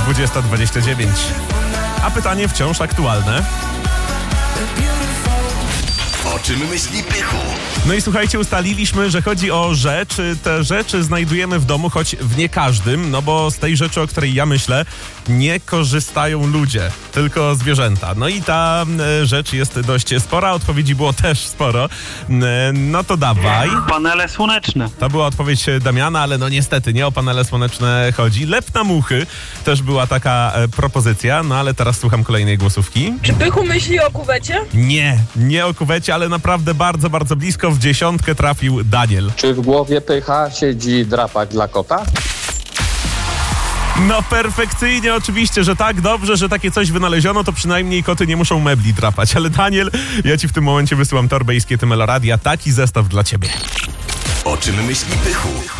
20:29. A pytanie wciąż aktualne. O czym myśli Pychu? No i słuchajcie, ustaliliśmy, że chodzi o rzeczy. Te rzeczy znajdujemy w domu, choć w nie każdym, no bo z tej rzeczy, o której ja myślę, nie korzystają ludzie, tylko zwierzęta. No i ta rzecz jest dość spora, odpowiedzi było też sporo. No to dawaj. Panele słoneczne. To była odpowiedź Damiana, ale no niestety nie o panele słoneczne chodzi. Lep na muchy też była taka propozycja, no ale teraz słucham kolejnej głosówki. Czy Pychu myśli o kuwecie? Nie o kuwecie, ale naprawdę bardzo, bardzo blisko. W 10 trafił Daniel. Czy w głowie Pycha siedzi drapak dla kota? No perfekcyjnie, oczywiście, że tak. Dobrze, że takie coś wynaleziono, to przynajmniej koty nie muszą mebli drapać. Ale Daniel, ja ci w tym momencie wysyłam torbę i skiety Meloradia. Taki zestaw dla ciebie. O czym myśli Pychu?